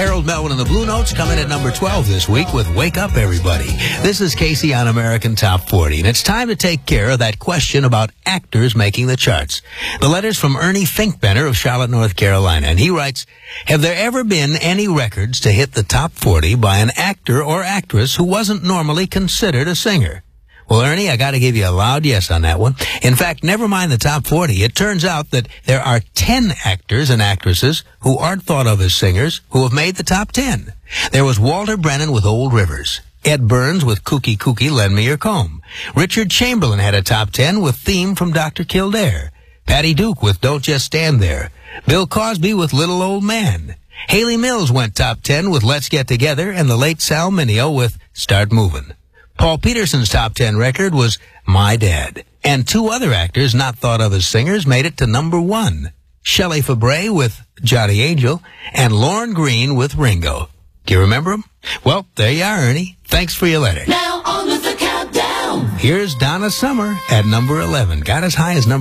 Harold Melvin and the Blue Notes come in at number 12 this week with Wake Up Everybody. This is Casey on American Top 40, and it's time to take care of that question about actors making the charts. The letter's from Ernie Finkbener of Charlotte, North Carolina, and he writes, have there ever been any records to hit the top 40 by an actor or actress who wasn't normally considered a singer? Well, Ernie, I got to give you a loud yes on that one. In fact, never mind the top 40. It turns out that there are 10 actors and actresses who aren't thought of as singers who have made the top 10. There was Walter Brennan with Old Rivers, Ed Burns with Kooky Kooky Lend Me Your Comb. Richard Chamberlain had a top 10 with Theme from Dr. Kildare. Patty Duke with Don't Just Stand There. Bill Cosby with Little Old Man. Haley Mills went top 10 with Let's Get Together, and the late Sal Mineo with Start Movin'. Paul Peterson's top 10 record was My Dad. And two other actors not thought of as singers made it to number 1. Shelley Fabre with Johnny Angel and Lorne Green with Ringo. Do you remember them? Well, there you are, Ernie. Thanks for your letter. Now on with the countdown. Here's Donna Summer at number 11. Got as high as number